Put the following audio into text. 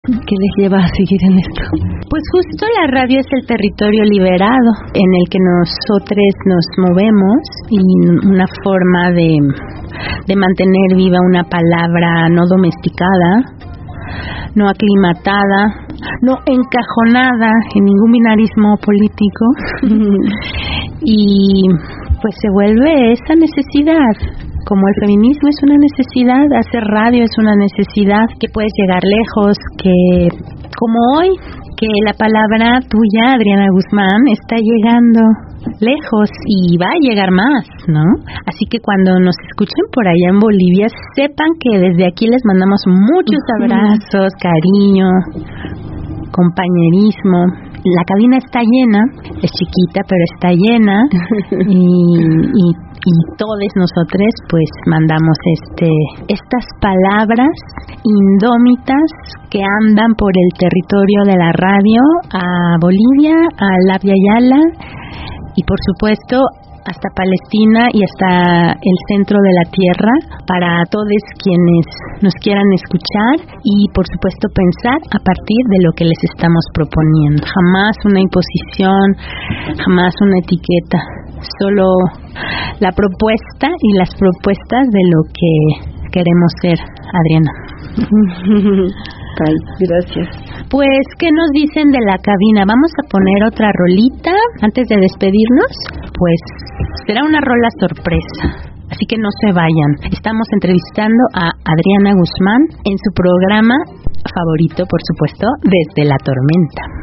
¿Qué les lleva a seguir en esto? Pues justo la radio es el territorio liberado en el que nosotros nos movemos y una forma de mantener viva una palabra no domesticada, no aclimatada, no encajonada en ningún binarismo político y pues se vuelve esa necesidad. Como el feminismo es una necesidad, hacer radio es una necesidad, que puedes llegar lejos, que como hoy, que la palabra tuya, Adriana Guzmán, está llegando lejos y va a llegar más, ¿no? Así que cuando nos escuchen por allá en Bolivia, sepan que desde aquí les mandamos muchos abrazos, cariño, compañerismo. La cabina está llena, es chiquita pero está llena y todos nosotros pues mandamos estas palabras indómitas que andan por el territorio de la radio a Bolivia, a Labia Yala y por supuesto hasta Palestina y hasta el centro de la tierra para todos quienes nos quieran escuchar y por supuesto pensar a partir de lo que les estamos proponiendo. Jamás una imposición, jamás una etiqueta, solo la propuesta y las propuestas de lo que queremos ser, Adriana. Ay, gracias. Pues, ¿qué nos dicen de la cabina? Vamos a poner otra rolita antes de despedirnos. Pues será una rola sorpresa, así que no se vayan. Estamos entrevistando a Adriana Guzmán en su programa favorito, por supuesto, Desde la Tormenta.